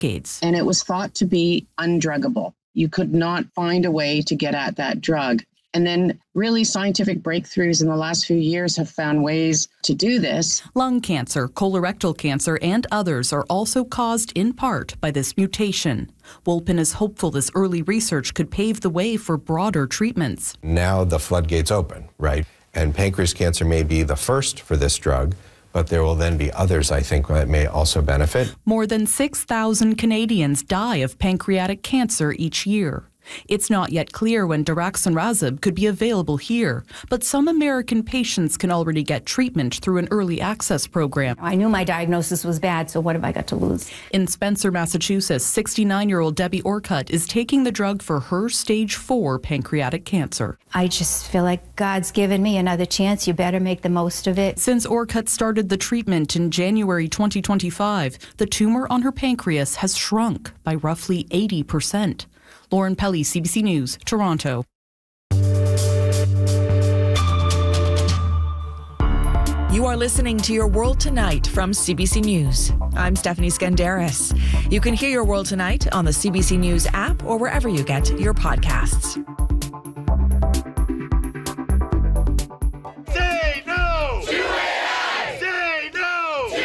decades. And it was thought to be undruggable. You could not find a way to get at that drug. And then really scientific breakthroughs in the last few years have found ways to do this. Lung cancer, colorectal cancer, and others are also caused in part by this mutation. Wolpin is hopeful this early research could pave the way for broader treatments. Now the floodgates open, right? And pancreas cancer may be the first for this drug, but there will then be others, I think, that may also benefit. More than 6,000 Canadians die of pancreatic cancer each year. It's not yet clear when daraxonrasib could be available here, but some American patients can already get treatment through an early access program. I knew my diagnosis was bad, so what have I got to lose? In Spencer, Massachusetts, 69-year-old Debbie Orcutt is taking the drug for her stage 4 pancreatic cancer. I just feel like God's given me another chance. You better make the most of it. Since Orcutt started the treatment in January 2025, the tumor on her pancreas has shrunk by roughly 80%. Lauren Pelly, CBC News, Toronto. You are listening to Your World Tonight from CBC News. I'm Stephanie Skandaris. You can hear Your World Tonight on the CBC News app or wherever you get your podcasts. Say no to AI! Say no to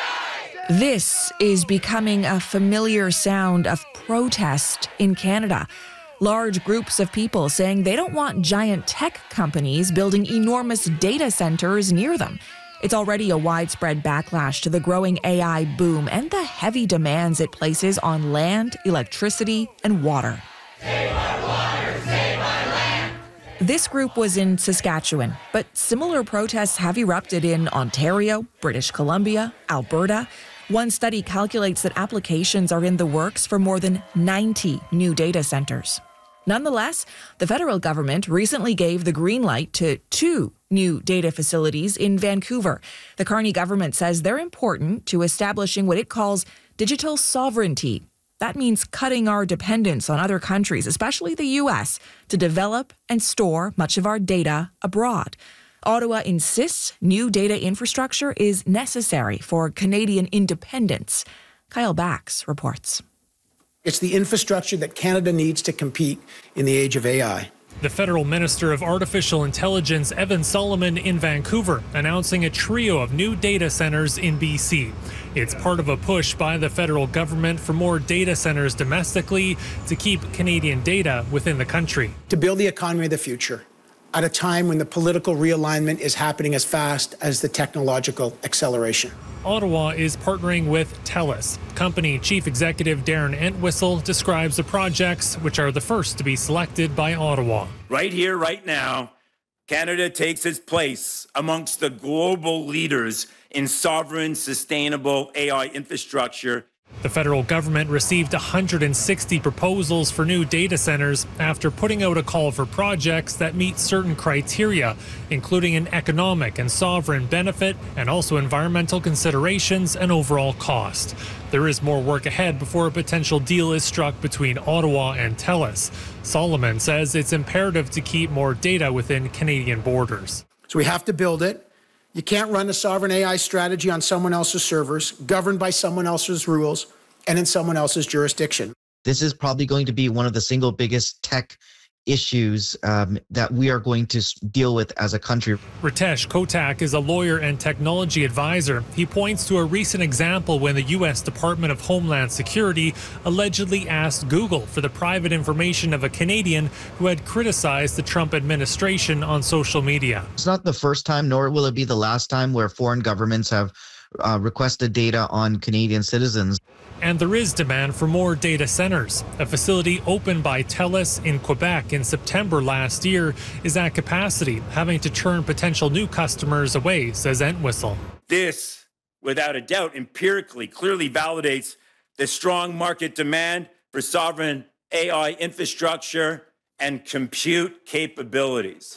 AI! This is becoming a familiar sound of protest in Canada. Large groups of people saying they don't want giant tech companies building enormous data centers near them. It's already a widespread backlash to the growing AI boom and the heavy demands it places on land, electricity, and water. Save our water, save our land! This group was in Saskatchewan, but similar protests have erupted in Ontario, British Columbia, Alberta. One study calculates that applications are in the works for more than 90 new data centers. Nonetheless, the federal government recently gave the green light to 2 new data facilities in Vancouver. The Carney government says they're important to establishing what it calls digital sovereignty. That means cutting our dependence on other countries, especially the U.S., to develop and store much of our data abroad. Ottawa insists new data infrastructure is necessary for Canadian independence. Kyle Bax reports. It's the infrastructure that Canada needs to compete in the age of AI. The Federal Minister of Artificial Intelligence, Evan Solomon, in Vancouver, announcing a trio of new data centers in BC. It's part of a push by the federal government for more data centers domestically to keep Canadian data within the country. To build the economy of the future at a time when the political realignment is happening as fast as the technological acceleration. Ottawa is partnering with TELUS. Company Chief Executive Darren Entwistle describes the projects, which are the first to be selected by Ottawa. Right here, right now, Canada takes its place amongst the global leaders in sovereign, sustainable AI infrastructure. The federal government received 160 proposals for new data centers after putting out a call for projects that meet certain criteria, including an economic and sovereign benefit and also environmental considerations and overall cost. There is more work ahead before a potential deal is struck between Ottawa and TELUS. Solomon says it's imperative to keep more data within Canadian borders. So we have to build it. You can't run a sovereign AI strategy on someone else's servers, governed by someone else's rules, and in someone else's jurisdiction. This is probably going to be one of the single biggest tech issues that we are going to deal with as a country. Ritesh Kotak is a lawyer and technology advisor. He points to a recent example when the U.S. Department of Homeland Security allegedly asked Google for the private information of a Canadian who had criticized the Trump administration on social media. It's not the first time, nor will it be the last time where foreign governments have requested data on Canadian citizens. And there is demand for more data centers. A facility opened by TELUS in Quebec in September last year is at capacity, having to turn potential new customers away, says Entwistle. This, without a doubt, empirically clearly validates the strong market demand for sovereign AI infrastructure and compute capabilities.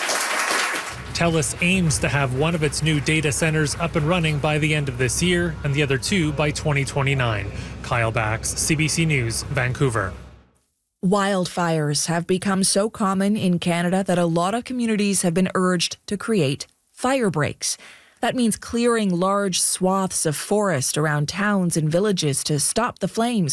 TELUS aims to have one of its new data centers up and running by the end of this year and the other 2 by 2029. Kyle Bax, CBC News, Vancouver. Wildfires have become so common in Canada that a lot of communities have been urged to create fire breaks. That means clearing large swaths of forest around towns and villages to stop the flames